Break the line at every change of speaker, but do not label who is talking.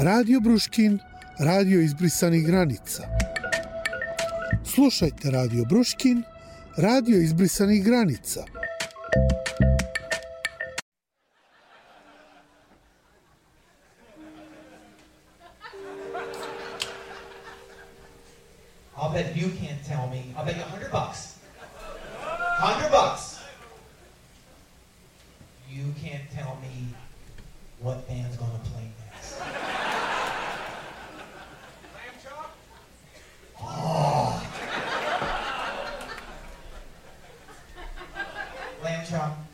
Radio Bruškin, radio izbrisanih granica. Slušajte Radio Bruškin, radio izbrisanih granica.
I'll bet you can't tell me. I'll bet you $100. $100. You can't tell me what band's gonna play next. Lamb chop? Oh. Lamb chop.